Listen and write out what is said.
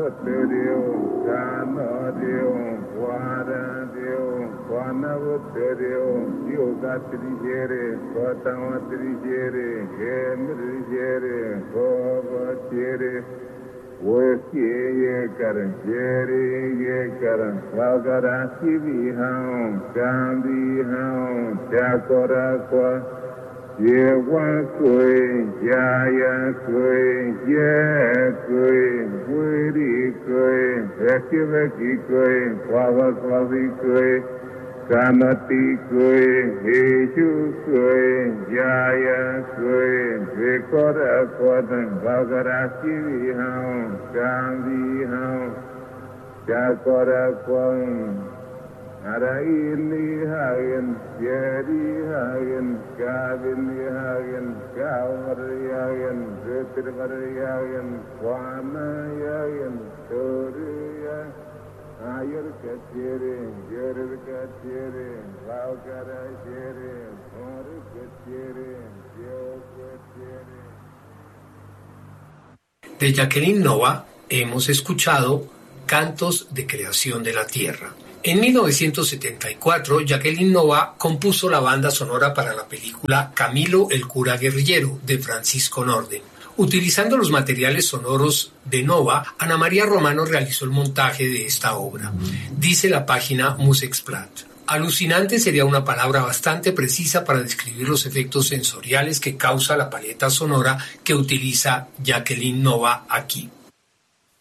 Kanati kue, Heju kue, Jaya kue, Vikora kodan, Vagarasi viham, Gandhi ham, Chakora kwan, Araili hagen, Yeri hagen, Gavini hagen, Gavari hagen, Ritrivari hagen, Kwana hagen, Tori hagen, Ayur kachere, Yer kachere, Vaukara chere, Or kachere, Yo kachere. De Jacqueline Nova hemos escuchado Cantos de Creación de la Tierra. En 1974, Jacqueline Nova compuso la banda sonora para la película Camilo el cura guerrillero, de Francisco Norden. Utilizando los materiales sonoros de Nova, Ana María Romano realizó el montaje de esta obra. Dice la página Musexplat: alucinante sería una palabra bastante precisa para describir los efectos sensoriales que causa la paleta sonora que utiliza Jacqueline Nova aquí.